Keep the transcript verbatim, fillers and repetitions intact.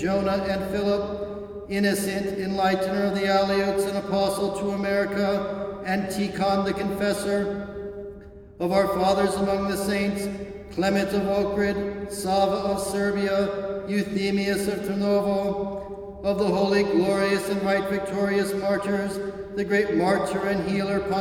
Jonah and Philip, Innocent, enlightener of the Aleuts and apostle to America, and Tikhon the confessor, of our fathers among the saints, Clement of Ohrid, Sava of Serbia, Euthemius of Tarnovo, of the holy, glorious, and right victorious martyrs, the great martyr and healer,